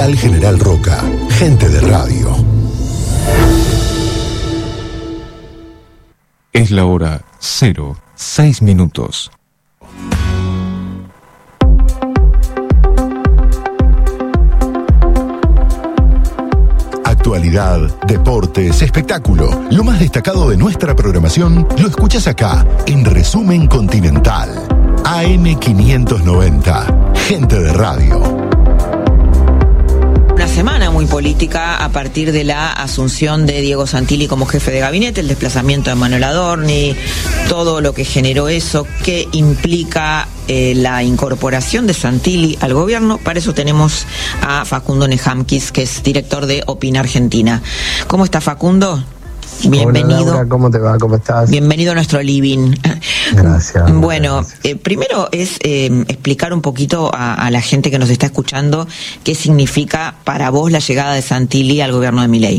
Hospital General Roca. Gente de radio. Es la hora 06:06. Actualidad, deportes, espectáculo. Lo más destacado de nuestra programación lo escuchas acá, en Resumen Continental. AM590. Gente de radio. Una semana muy política a partir de la asunción de Diego Santilli como jefe de gabinete, el desplazamiento de Manuel Adorni, todo lo que generó eso, qué implica la incorporación de Santilli al gobierno. Para eso tenemos a Facundo Nejamquis, que es director de Opina Argentina. ¿Cómo está, Facundo? Bienvenido. Hola, Laura, ¿cómo te va? ¿Cómo estás? Bienvenido a nuestro living. Gracias. Bueno, gracias. Primero es explicar un poquito a la gente que nos está escuchando qué significa para vos la llegada de Santilli al gobierno de Milei.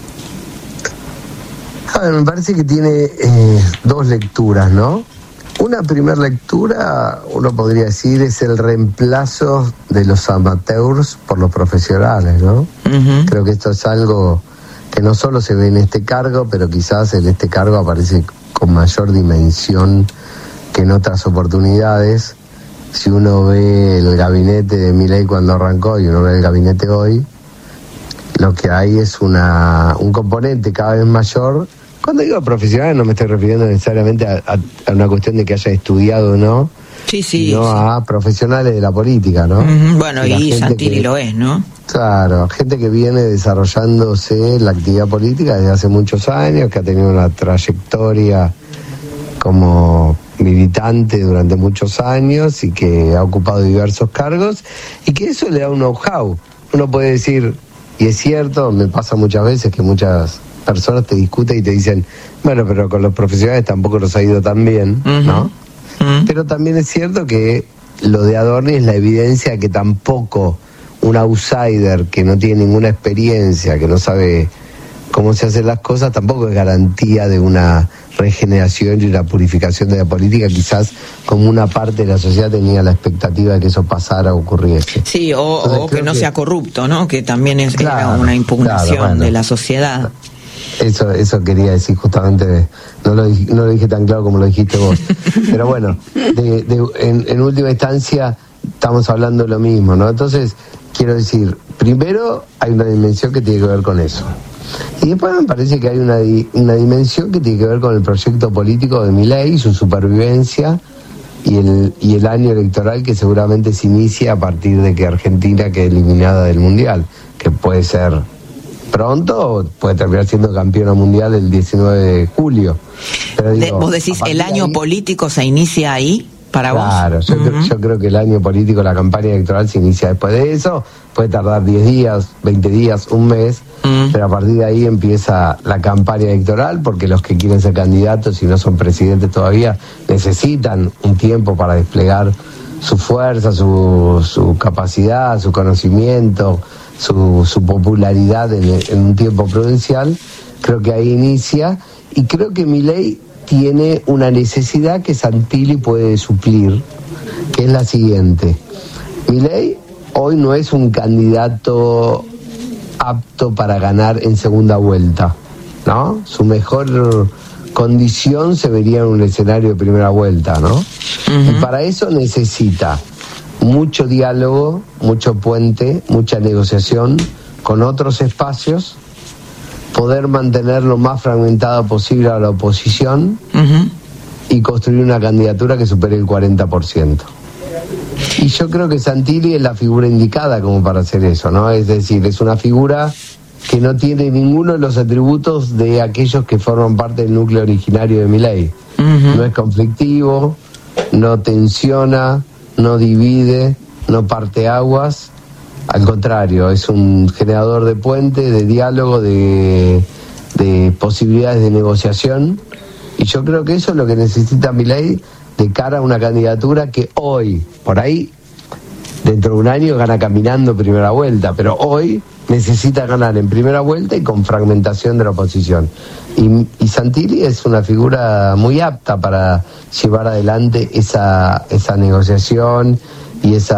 A ver, me parece que tiene dos lecturas, ¿no? Una primera lectura, uno podría decir, es el reemplazo de los amateurs por los profesionales, ¿no? Uh-huh. Creo que esto es algo que no solo se ve en este cargo, pero quizás en este cargo aparece con mayor dimensión que en otras oportunidades. Si uno ve el gabinete de Milei cuando arrancó y uno ve el gabinete hoy, lo que hay es un componente cada vez mayor. Cuando digo profesionales no me estoy refiriendo necesariamente a una cuestión de que haya estudiado o no, sino a profesionales de la política, ¿no? Bueno, y Santilli lo es, ¿no? Claro, gente que viene desarrollándose en la actividad política desde hace muchos años, que ha tenido una trayectoria como militante durante muchos años y que ha ocupado diversos cargos, y que eso le da un know-how. Uno puede decir, y es cierto, me pasa muchas veces que muchas personas te discuten y te dicen, bueno, pero con los profesionales tampoco nos ha ido tan bien, ¿no? Pero también es cierto que lo de Adorni es la evidencia de que tampoco un outsider que no tiene ninguna experiencia, que no sabe cómo se hacen las cosas, tampoco es garantía de una regeneración y una purificación de la política, quizás como una parte de la sociedad tenía la expectativa de que eso pasara o ocurriese. Sí, o que no sea corrupto, ¿no? Que también era una impugnación de la sociedad. Eso quería decir justamente, no lo dije tan claro como lo dijiste vos. Pero bueno, en última instancia estamos hablando de lo mismo, ¿no? Entonces, quiero decir, primero hay una dimensión que tiene que ver con eso. Y después me parece que hay una dimensión que tiene que ver con el proyecto político de Milei, su supervivencia y el año electoral que seguramente se inicia a partir de que Argentina quede eliminada del Mundial, que puede ser pronto o puede terminar siendo campeona mundial el 19 de julio. Pero digo, ¿vos decís el año político se inicia ahí para vos? Claro, yo creo que el año político, la campaña electoral se inicia después de eso, puede tardar 10 días, 20 días, un mes, pero a partir de ahí empieza la campaña electoral, porque los que quieren ser candidatos y no son presidentes todavía necesitan un tiempo para desplegar su fuerza, su capacidad, su conocimiento, su popularidad en un tiempo prudencial. Creo que ahí inicia, y creo que Milei tiene una necesidad que Santilli puede suplir, que es la siguiente. Milei hoy no es un candidato apto para ganar en segunda vuelta, ¿no? Su mejor condición se vería en un escenario de primera vuelta, ¿no? Y para eso necesita mucho diálogo, mucho puente, mucha negociación con otros espacios, poder mantener lo más fragmentada posible a la oposición y construir una candidatura que supere el 40%. Y yo creo que Santilli es la figura indicada como para hacer eso, ¿no? Es decir, es una figura que no tiene ninguno de los atributos de aquellos que forman parte del núcleo originario de Milei. No es conflictivo, no tensiona, no divide, no parte aguas. Al contrario, es un generador de puente, de diálogo, de posibilidades de negociación. Y yo creo que eso es lo que necesita Milei de cara a una candidatura que hoy, por ahí, dentro de un año gana caminando primera vuelta, pero hoy necesita ganar en primera vuelta y con fragmentación de la oposición. Y Santilli es una figura muy apta para llevar adelante esa negociación y esa